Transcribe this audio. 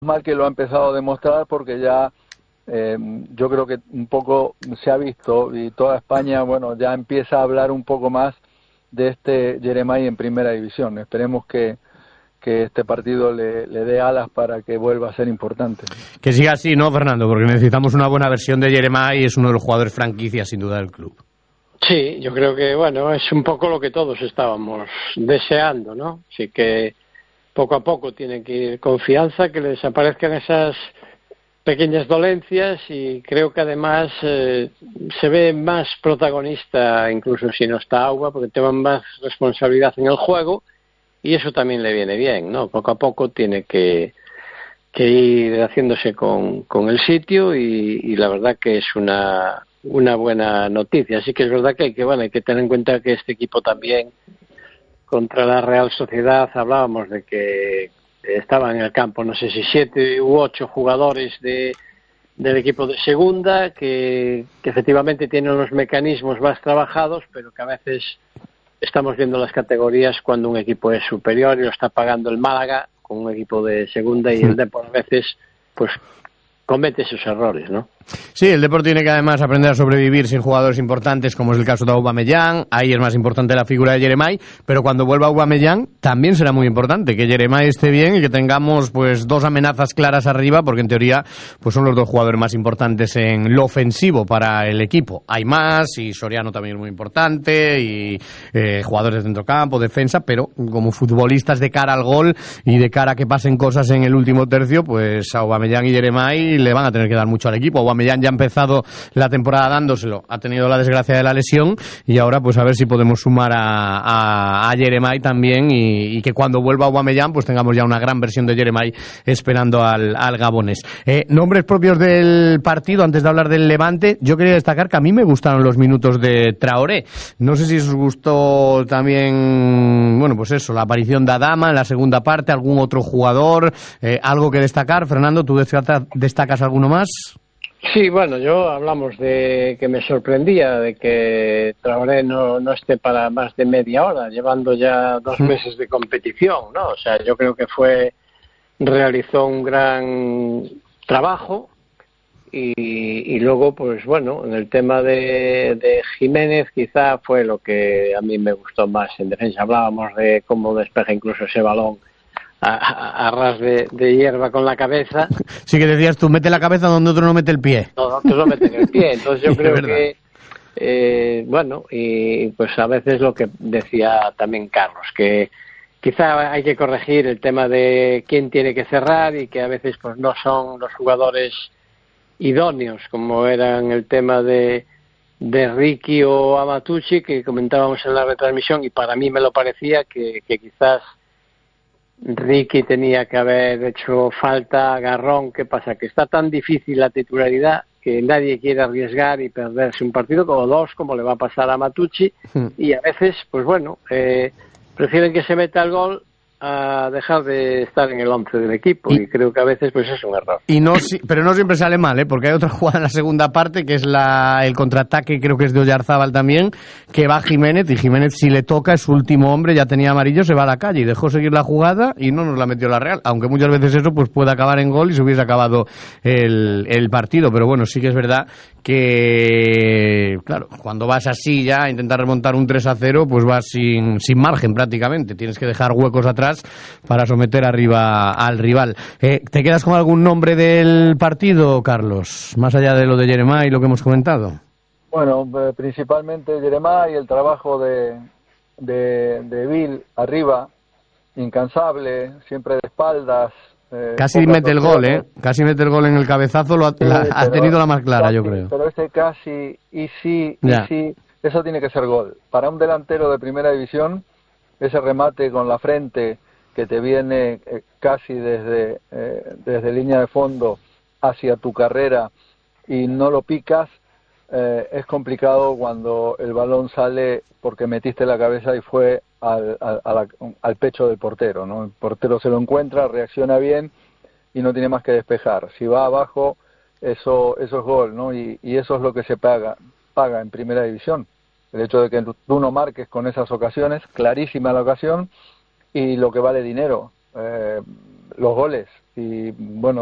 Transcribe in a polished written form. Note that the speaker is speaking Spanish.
mal que lo ha empezado a demostrar, porque ya yo creo que un poco se ha visto, y toda España, bueno, ya empieza a hablar un poco más de este Yeremay en primera división. Esperemos que este partido le dé alas para que vuelva a ser importante. Que siga así, ¿no, Fernando? Porque necesitamos una buena versión de Yeremay y es uno de los jugadores franquicia, sin duda, del club. Sí, yo creo que, bueno, es un poco lo que todos estábamos deseando, ¿no? Así que poco a poco tiene que ir confianza, que le desaparezcan esas pequeñas dolencias, y creo que además se ve más protagonista, incluso si no está Agua, porque toma más responsabilidad en el juego, y eso también le viene bien, ¿no? Poco a poco tiene que ir haciéndose con el sitio, y la verdad que es una buena noticia. Así que es verdad que hay que tener en cuenta que este equipo también, contra la Real Sociedad, hablábamos de que estaban en el campo, no sé si 7 u 8 jugadores del equipo de segunda, que efectivamente tienen unos mecanismos más trabajados, pero que a veces estamos viendo las categorías cuando un equipo es superior y lo está pagando el Málaga con un equipo de segunda, y el Depor a veces pues comete esos errores, ¿no? Sí, el Depor tiene que además aprender a sobrevivir sin jugadores importantes, como es el caso de Aubameyang. Ahí es más importante la figura de Yeremay, pero cuando vuelva Aubameyang también será muy importante que Yeremay esté bien y que tengamos pues dos amenazas claras arriba, porque en teoría pues son los dos jugadores más importantes en lo ofensivo para el equipo. Hay más, y Soriano también es muy importante, y jugadores de centrocampo, defensa, pero como futbolistas de cara al gol y de cara a que pasen cosas en el último tercio, pues Aubameyang y Yeremay le van a tener que dar mucho al equipo. Aubameyang ya ha empezado la temporada dándoselo, ha tenido la desgracia de la lesión, y ahora pues a ver si podemos sumar a Yeremay también, y que cuando vuelva Aubameyang pues tengamos ya una gran versión de Yeremay esperando al gabonés. Nombres propios del partido, antes de hablar del Levante, yo quería destacar que a mí me gustaron los minutos de Traoré. No sé si os gustó también, bueno, pues eso, la aparición de Adama en la segunda parte, algún otro jugador, algo que destacar. Fernando, ¿tú destacas alguno más? Sí, bueno, hablamos de que me sorprendía de que Traoré no esté para más de media hora, llevando ya 2 meses de competición, ¿no? O sea, yo creo que realizó un gran trabajo, y luego, pues bueno, en el tema de Jiménez quizá fue lo que a mí me gustó más en defensa. Hablábamos de cómo despeja incluso ese balón a ras de hierba con la cabeza. Sí, que decías tú, mete la cabeza donde otro no mete el pie. No, otros lo meten el pie. Entonces yo creo que, bueno, y pues a veces lo que decía también Carlos, que quizá hay que corregir el tema de quién tiene que cerrar, y que a veces pues no son los jugadores idóneos, como eran el tema de Ricky o Amatucci, que comentábamos en la retransmisión, y para mí me lo parecía que quizás Ricky tenía que haber hecho falta, Garrón. ¿Qué pasa? Que está tan difícil la titularidad que nadie quiere arriesgar y perderse un partido como 2, como le va a pasar a Matucci, y a veces, pues bueno, prefieren que se meta el gol a dejar de estar en el 11 del equipo, y creo que a veces pues es un error. Pero no siempre sale mal, porque hay otra jugada en la segunda parte, que es el contraataque, creo que es de Oyarzábal también, que va Jiménez, y Jiménez, si le toca, es su último hombre, ya tenía amarillo, se va a la calle y dejó seguir la jugada y no nos la metió la Real, aunque muchas veces eso pues puede acabar en gol y se hubiese acabado el partido. Pero bueno, sí que es verdad que, claro, cuando vas así ya a intentar remontar un 3-0, pues vas sin margen prácticamente, tienes que dejar huecos atrás para someter arriba al rival. ¿Te quedas con algún nombre del partido, Carlos? Más allá de lo de Yeremay y lo que hemos comentado. Bueno, principalmente Yeremay, el trabajo de Bill arriba, incansable, siempre de espaldas. Casi mete el gol, Casi mete el gol en el cabezazo, ha tenido la más clara, casi, yo creo. Pero ese casi, y sí, eso tiene que ser gol. Para un delantero de primera división, ese remate con la frente que te viene casi desde línea de fondo hacia tu carrera y no lo picas, es complicado cuando el balón sale porque metiste la cabeza y fue al pecho del portero, ¿no? El portero se lo encuentra, reacciona bien y no tiene más que despejar. Si va abajo, eso es gol, ¿no? Y eso es lo que se paga en primera división. El hecho de que tú no marques con esas ocasiones, clarísima la ocasión, y lo que vale dinero. los goles y bueno,